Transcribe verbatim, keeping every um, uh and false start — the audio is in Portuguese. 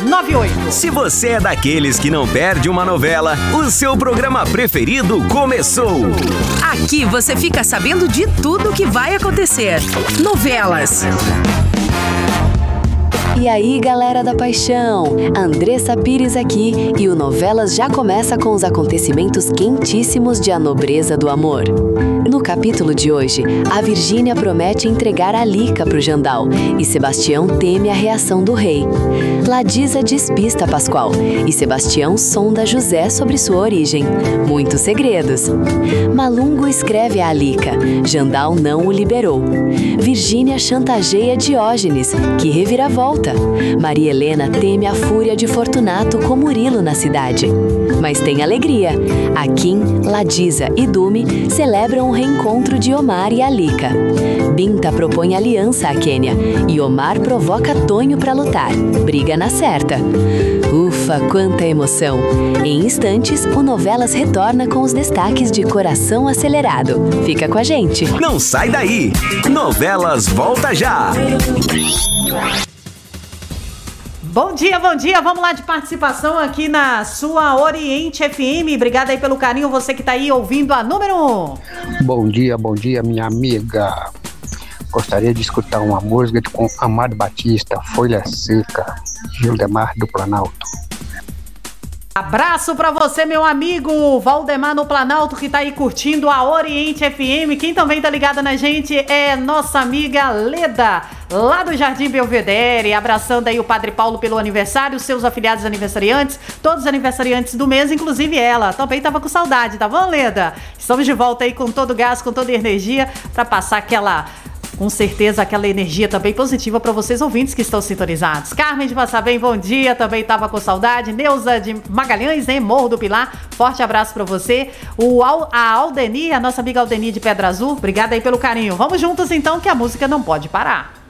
nove oito. Se você é daqueles que não perde uma novela, o seu programa preferido começou. Aqui você fica sabendo de tudo que vai acontecer. Novelas. E aí, galera da paixão, Andressa Pires aqui e o Novelas já começa com os acontecimentos quentíssimos de A Nobreza do Amor. No capítulo de hoje, a Virgínia promete entregar a Lica pro Jandal e Sebastião teme a reação do rei. Ladisa despista Pascoal e Sebastião sonda José sobre sua origem. Muitos segredos. Malungo escreve a Lica, Jandal não o liberou. Virgínia chantageia Diógenes, que reviravolta. Maria Helena teme a fúria de Fortunato com Murilo na cidade. Mas tem alegria. Akin, Ladisa e Dume celebram o reencontro de Omar e Alica. Binta propõe aliança a Quênia e Omar provoca Tonho para lutar. Briga na certa. Ufa, quanta emoção! Em instantes, o Novelas retorna com os destaques de Coração Acelerado. Fica com a gente! Não sai daí! Novelas volta já! Bom dia, bom dia, vamos lá de participação aqui na sua Oriente F M. Obrigada aí pelo carinho, você que tá aí ouvindo a número um. Bom dia, bom dia, minha amiga. Gostaria de escutar uma música com Amado Batista, Folha Seca, Gildemar do Planalto. Abraço pra você, meu amigo Valdemar no Planalto, que tá aí curtindo a Oriente F M. Quem também tá ligada na gente é nossa amiga Leda, lá do Jardim Belvedere, abraçando aí o Padre Paulo pelo aniversário, seus afiliados aniversariantes, todos os aniversariantes do mês, inclusive ela. Também tava com saudade, tá bom, Leda? Estamos de volta aí com todo o gás, com toda a energia, pra passar aquela... com certeza aquela energia também positiva para vocês ouvintes que estão sintonizados. Carmen de Massabem, bom dia, também estava com saudade. Neuza de Magalhães, né? Morro do Pilar, forte abraço para você. O Al, a Aldeni, a nossa amiga Aldeni de Pedra Azul, obrigada aí pelo carinho. Vamos juntos então que a música não pode parar.